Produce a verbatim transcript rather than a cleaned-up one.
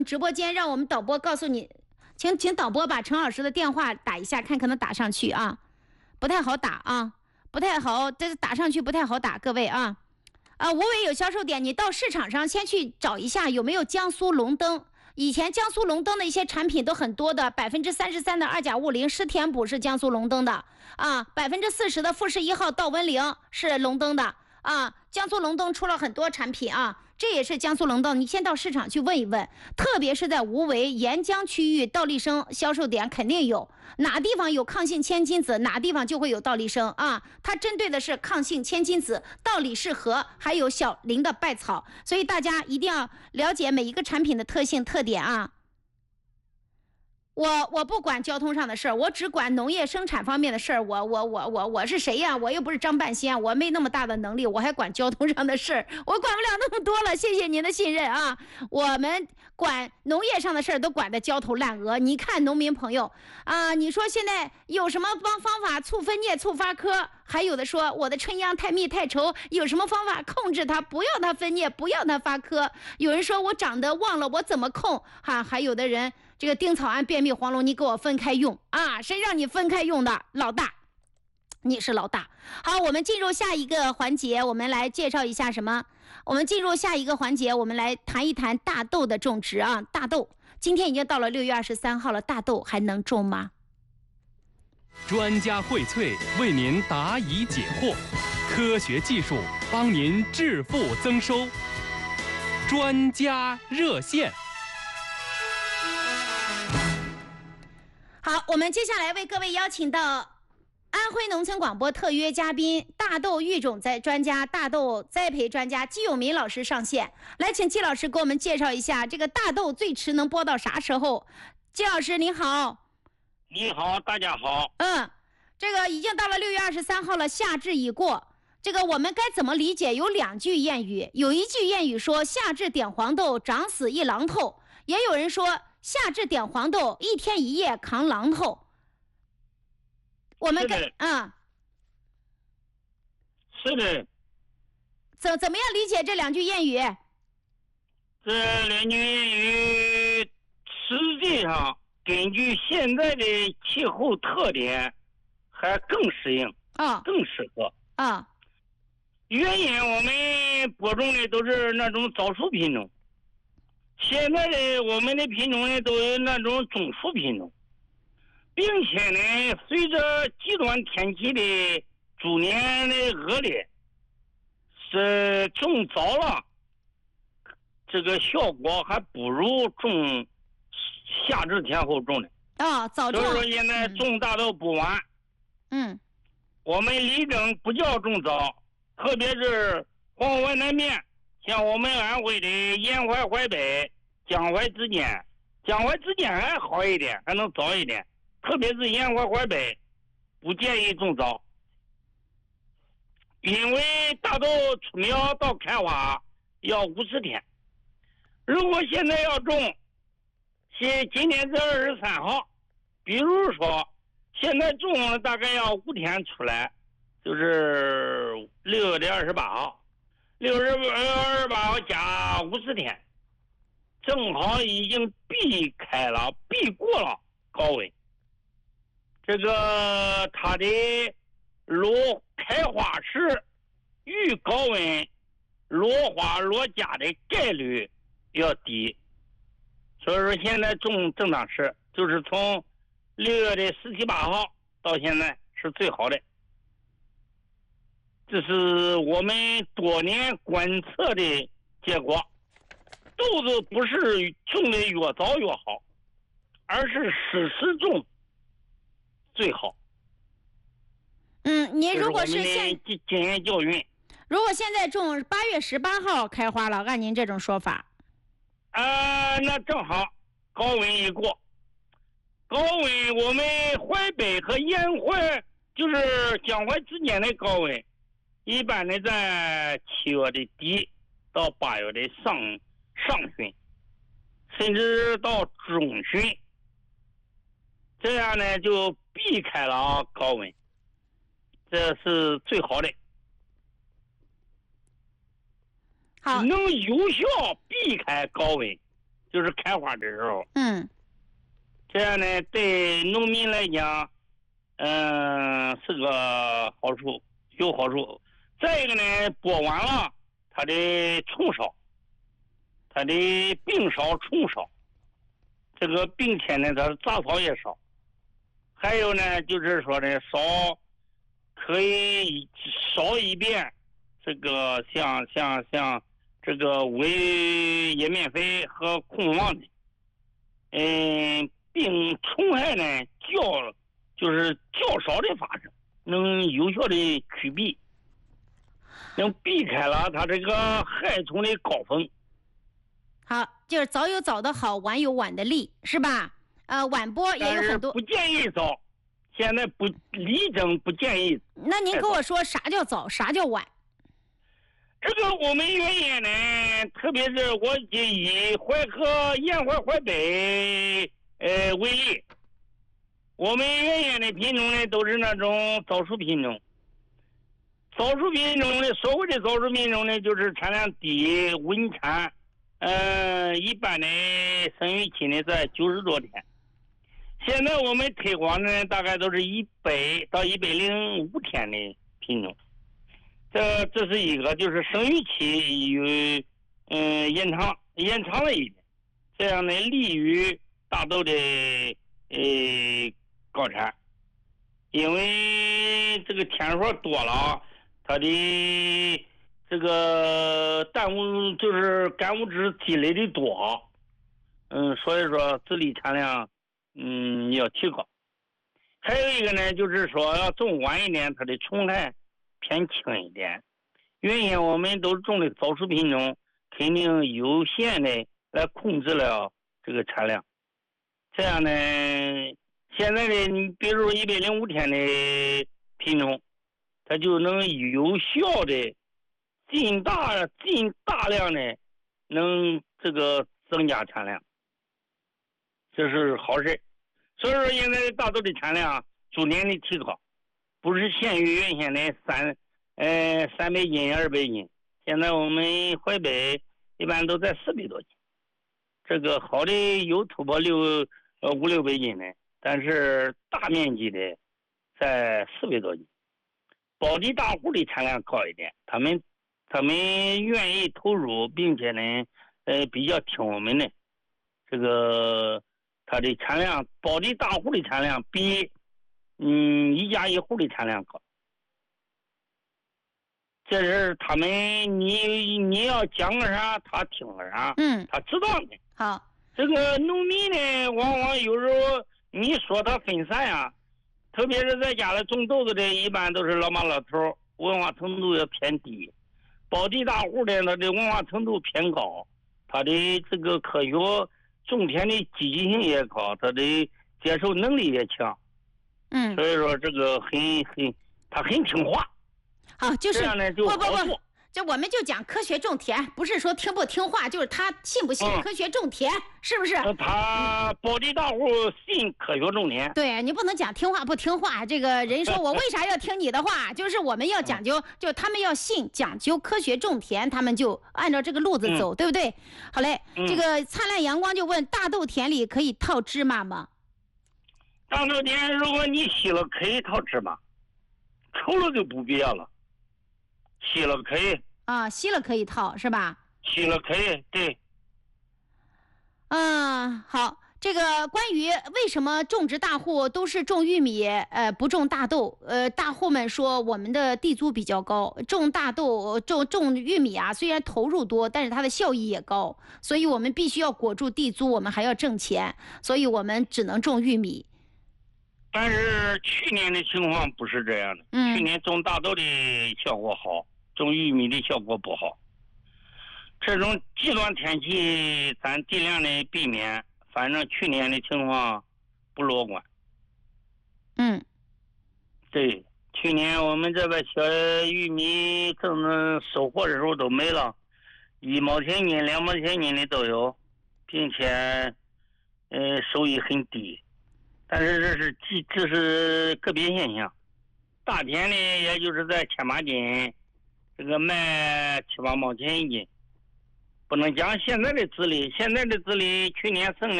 直播间，让我们导播告诉你，请请导播把陈老师的电话打一下，看可能打上去啊，不太好打啊，不太好，这打上去不太好打，各位啊。啊，无为有销售点，你到市场上先去找一下有没有江苏龙灯。以前江苏龙灯的一些产品都很多的，百分之三十三的二甲戊啉湿填补是江苏龙灯的啊，百分之四十的富士一号稻温灵是龙灯的啊。江苏龙灯出了很多产品啊，这也是江苏龙灯。你先到市场去问一问，特别是在无为沿江区域，倒立生销售点肯定有，哪地方有抗性千金子，哪地方就会有倒立生啊。它针对的是抗性千金子、倒立式核，还有小龄的败草，所以大家一定要了解每一个产品的特性特点啊。我我不管交通上的事儿，我只管农业生产方面的事儿。我我我我我是谁呀？我又不是张半仙，我没那么大的能力，我还管交通上的事儿，我管不了那么多了。谢谢您的信任啊！我们管农业上的事儿都管得焦头烂额。你看农民朋友啊，你说现在有什么方方法促分蘖、促发科？还有的说我的春秧太密太稠，有什么方法控制它，不要它分蘖，不要它发科？有人说我长得忘了，我怎么控？哈，还有的人。这个丁草胺、便秘、黄龙，你给我分开用啊！谁让你分开用的？老大，你是老大。好，我们进入下一个环节，我们来介绍一下什么？我们进入下一个环节，我们来谈一谈大豆的种植啊。大豆，今天已经到了六月二十三号了，大豆还能种吗？ 专家荟萃为您答疑解惑，科学技术帮您致富增收，专家热线。 好，我们接下来为各位邀请到安徽农村广播特约嘉宾、大豆育种栽专家、大豆栽培专家季永民老师上线，来请季老师给我们介绍一下这个大豆最迟能播到啥时候？季老师您好。 你好，大家好。 嗯，这个已经到了六月二十三号了，夏至已过。这个我们该怎么理解？有两句谚语，有一句谚语说夏至点黄豆，长死一榔头，也有人说夏至点黄豆，一天一夜扛榔头。我们该啊， 是的。 怎怎么样理解这两句谚语？ 这两句谚语实际上根据现在的气候特点，还更适应啊， 更适合啊。 原因我们播种的都是那种早熟品种。现在的我们的品种呢，都有那种中熟品种，并且呢，随着极端天气的逐年的恶劣，是种早了，这个效果还不如种夏至前后种的。 啊、哦，早种。 所以说现在种大豆不晚。 嗯。 我们力争不叫种早，特别是黄淮南面。像我们安徽的沿淮淮北、江淮之间，江淮之间还好一点，还能早一点。特别是沿淮淮北，不建议种早，因为大豆出苗到开花要五十天。如果现在要种，现今天是二十三号，比如说现在种了大概要五天出来，就是六月二十八号。六十二十八号加五十天，正好已经避开了，避过了高温。这个它的落开花时遇高温落花落芽的概率要低，所以说现在种正当时，就是从六月的十七八号到现在是最好的。这是我们多年观测的结果，豆子不是种的越早越好，而是适时种最好。 嗯，您如果是现经验教训， 如果现在种八月十八号开花了，按您这种说法， 啊、呃，那正好高温一过，高温我们淮北和沿淮就是江淮之间的高温。一般的在七月的底到八月的上上旬，甚至到中旬，这样呢就避开了高温，这是最好的。 好， 能有效避开高温， 就是开花的时候。 嗯， 这样呢，对农民来讲，嗯、是个好处，有好处。再一个呢，播完了，它的虫少，它的病少虫少，这个并且呢，它的杂草也少。还有呢，就是说呢，少可以少一遍这个像像像这个微叶面肥和控旺的，嗯，病虫害呢较就是较少的发生，能有效的驱避，能避开了它这个害虫的高峰。 好，就是早有早的好，晚有晚的利，是吧？呃，晚播也有很多。 不建议早，现在不力争不建议。 那您跟我说啥叫早，啥叫晚？ 这个我们原先呢，特别是我就以淮河沿淮淮北呃为例，我们原先的品种呢都是那种早熟品种。早熟品种呢，所谓的早熟品种呢，就是产量低、稳产，呃，一般的生育期呢在九十多天。现在我们推广呢，大概都是一百到一百零五天的品种。这这是一个，就是生育期有嗯延长延长了一点，这样呢利于大豆的呃高产，因为这个天数多了，它的这个氮物就是干物质积累的多，嗯，所以说籽粒产量嗯要提高。还有一个呢，就是说要种晚一点，它的虫害偏轻一点。原先我们都种的早熟品种，肯定有限的来控制了这个产量。这样呢，现在的你比如一百零五天的品种，它就能有效的尽大尽大量的能这个增加产量，这是好事。所以说现在大豆的产量逐年的提高，不是限于原先的三呃三百斤二百斤，现在我们淮北一般都在四百多斤，这个好的有突破六呃五六百斤的，但是大面积的在四百多斤。保地大户的产量高一点，他们他们愿意投入，并且呢呃比较听我们的这个。它的产量，保地大户的产量比嗯一家一户的产量高，这是他们你你要讲个啥，他听个啥， 嗯， 他知道的。 好， 这个农民呢，往往有时候你说他分散呀，特别是在家里种豆子的，一般都是老妈老头，文化程度也偏低。保地大户的，他的文化程度偏高，他的这个科学。种田的积极性也高，他的接受能力也强， 嗯， 所以说这个很很他很听话。 好，就是这样呢就好做。 不不不，这我们就讲科学种田，不是说听不听话，就是他信不信科学种田，嗯、是不是？ 他保地大户信科学种田。 对，你不能讲听话不听话。这个人说我为啥要听你的话？就是我们要讲究，就他们要信讲究科学种田，他们就按照这个路子走，嗯、对不对？好嘞， 嗯、 这个灿烂阳光就问：大豆田里可以套芝麻吗？ 大豆田如果你吸了可以套芝麻，抽了就不必要了。吸了可以啊，吸了可以套是吧？ 吸了可以，对。 嗯，好，这个关于为什么种植大户都是种玉米，呃，不种大豆？呃，大户们说我们的地租比较高，种大豆、种种玉米啊，虽然投入多，但是它的效益也高，所以我们必须要裹住地租，我们还要挣钱，所以我们只能种玉米。 但是去年的情况不是这样的， 嗯、 去年种大豆的效果好，种玉米的效果不好。这种极端天气咱尽量的避免，反正去年的情况不乐观。 嗯， 对，去年我们这边小玉米正正收获的时候都没了，一毛钱斤、两毛钱斤的都有，并且呃收益很低。但是这是这是个别现象，大田呢也就是在千八斤，这个卖七八毛钱一斤， 不能讲现在的治理，现在的治理去年剩